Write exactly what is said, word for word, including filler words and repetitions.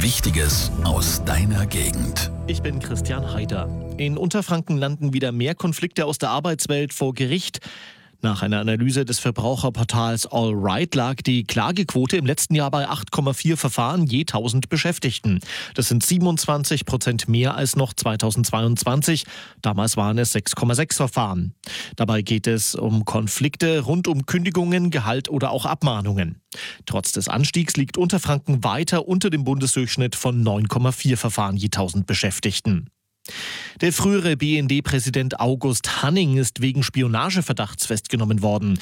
Wichtiges aus deiner Gegend. Ich bin Christian Heider. In Unterfranken landen wieder mehr Konflikte aus der Arbeitswelt vor Gericht. Nach einer Analyse des Verbraucherportals AllRight lag die Klagequote im letzten Jahr bei acht Komma vier Verfahren je tausend Beschäftigten. Das sind siebenundzwanzig Prozent mehr als noch zweitausendzweiundzwanzig. Damals waren es sechs Komma sechs Verfahren. Dabei geht es um Konflikte rund um Kündigungen, Gehalt oder auch Abmahnungen. Trotz des Anstiegs liegt Unterfranken weiter unter dem Bundesdurchschnitt von neun Komma vier Verfahren je tausend Beschäftigten. Der frühere B N D-Präsident August Hanning ist wegen Spionageverdachts festgenommen worden.